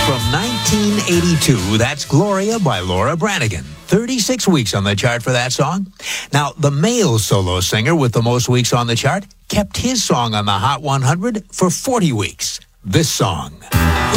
From 1982, that's Gloria by Laura Branigan. 36 weeks on the chart for that song. Now, the male solo singer with the most weeks on the chart kept his song on the Hot 100 for 40 weeks. This song.